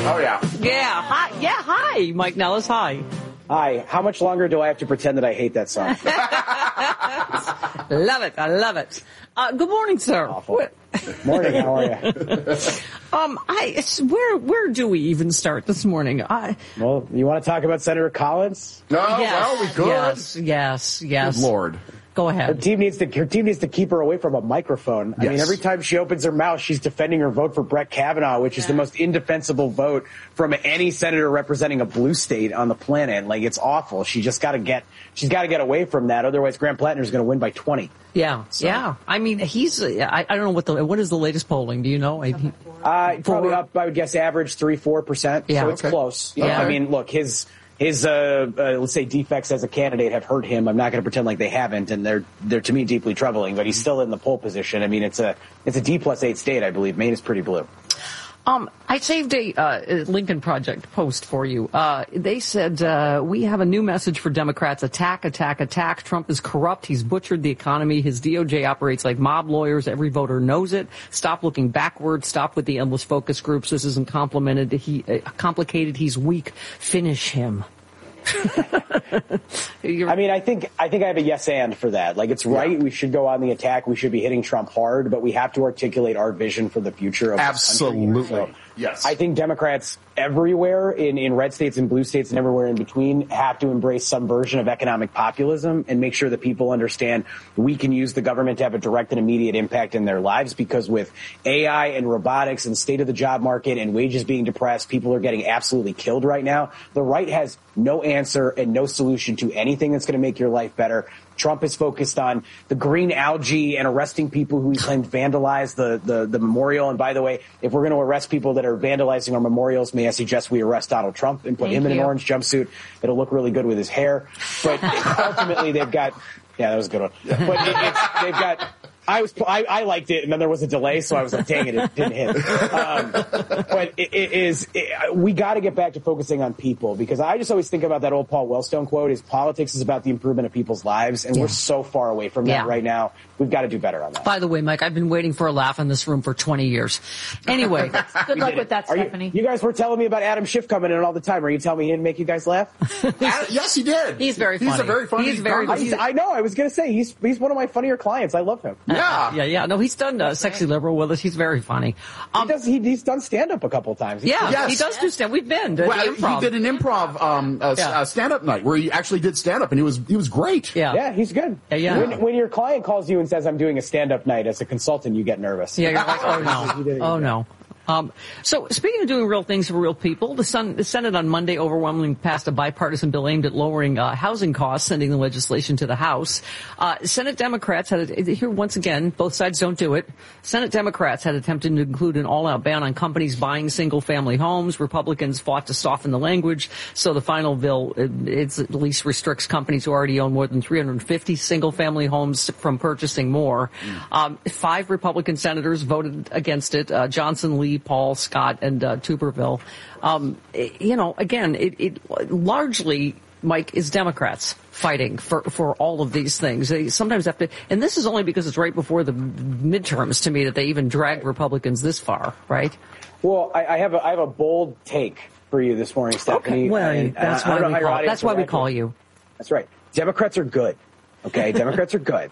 Oh, yeah. Yeah. Hi. Yeah. Hi, Mike Nellis. Hi. Hi. How much longer do I have to pretend that I hate that song? Love it. I love it. Good morning, sir. Awful. Morning. How are you? Where do we even start this morning? Well, you want to talk about Senator Collins? No, Yes, well, we could. Yes. Good Lord. Go Her ahead. team needs to keep her away from a microphone. I mean, every time she opens her mouth, she's defending her vote for Brett Kavanaugh, which is the most indefensible vote from any senator representing a blue state on the planet. Like, it's awful. She's got to get away from that. Otherwise, Graham Plattner's going to win by 20. Yeah. So. Yeah. I mean, I don't know what is the latest polling? Do you know? Probably up, I would guess, average 3-4%. Yeah. So it's close. Yeah. I mean, look, his let's say defects as a candidate have hurt him. I'm not going to pretend like they haven't, and they're to me deeply troubling. But he's still in the pole position. I mean, it's a D+8 state, I believe. Maine is pretty blue. I saved a Lincoln Project post for you. They said, we have a new message for Democrats. Attack, attack, attack. Trump is corrupt. He's butchered the economy. His DOJ operates like mob lawyers. Every voter knows it. Stop looking backwards. Stop with the endless focus groups. This isn't complicated. He's weak. Finish him. I mean, I think I have a yes and for that. Like, it's right. We should go on the attack. We should be hitting Trump hard, but we have to articulate our vision for the future of Absolutely. this country. So yes. I think Democrats everywhere in red states and blue states and everywhere in between have to embrace some version of economic populism and make sure that people understand we can use the government to have a direct and immediate impact in their lives, because with AI and robotics and state of the job market and wages being depressed, people are getting absolutely killed right now. The right has no answer and no solution to anything that's going to make your life better. Trump is focused on the green algae and arresting people who he claimed vandalized the memorial. And by the way, if we're going to arrest people that are vandalizing our memorials, may I suggest we arrest Donald Trump and put him in an orange jumpsuit. It'll look really good with his hair. But ultimately, they've got, that was a good one. But they've got, I liked it, and then there was a delay, so I was like, dang it didn't hit. But we got to get back to focusing on people, because I just always think about that old Paul Wellstone quote, is politics is about the improvement of people's lives, and we're so far away from that right now. We've got to do better on that. By the way, Mike, I've been waiting for a laugh in this room for 20 years. Anyway. Good luck with that, Stephanie. You guys were telling me about Adam Schiff coming in all the time. Are you telling me he didn't make you guys laugh? Yes, he did. He's very funny. He's a very funny guy. I know. I was going to say, he's one of my funnier clients. I love him. Yeah. No, he's done Sexy Liberal with us. He's very funny. He's done stand-up a couple times. He does do stand-up. We've been to improv. He did an improv stand-up night where he actually did stand-up, and he was great. Yeah, he's good. Yeah. When your client calls you and says, I'm doing a stand-up night, as a consultant, you get nervous. Yeah, you're like, oh no. So speaking of doing real things for real people, the Senate on Monday overwhelmingly passed a bipartisan bill aimed at lowering housing costs, sending the legislation to the House. Senate Democrats here once again, both sides don't do it. Senate Democrats had attempted to include an all-out ban on companies buying single-family homes. Republicans fought to soften the language, so the final bill at least restricts companies who already own more than 350 single-family homes from purchasing more. 5 Republican senators voted against it: Johnson, Lee, Paul, Scott, and Tuberville. Again, it largely, Mike, is Democrats fighting for all of these things. They sometimes have to, and this is only because it's right before the midterms to me that they even drag Republicans this far, right? Well, I have a bold take for you this morning, Stephanie. Okay. Well, that's why we call you. That's right. Democrats are good. Okay, Democrats are good.